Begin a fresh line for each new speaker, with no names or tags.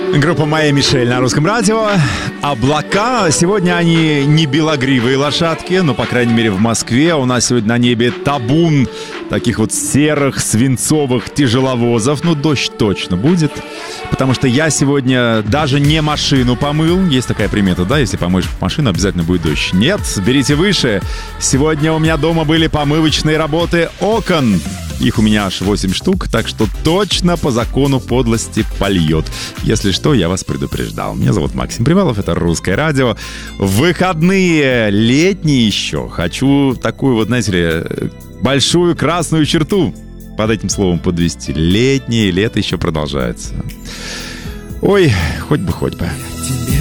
Группа «Моя Мишель» на русском радио. Облака. Сегодня они не белогривые лошадки, но, по крайней мере, в Москве у нас сегодня на небе табун таких вот серых, свинцовых тяжеловозов. Ну, дождь точно будет, потому что я сегодня даже не машину помыл. Есть такая примета, да? Если помоешь машину, обязательно будет дождь. Нет, берите выше. Сегодня у меня дома были помывочные работы окон. Их у меня аж 8 штук, так что точно по закону подлости польет. Если что, я вас предупреждал. Меня зовут Максим Привалов, это «Русское радио». Выходные, летние еще. Хочу такую вот, знаете ли, большую красную черту под этим словом подвести. Летнее, лето еще продолжается. Ой, хоть бы.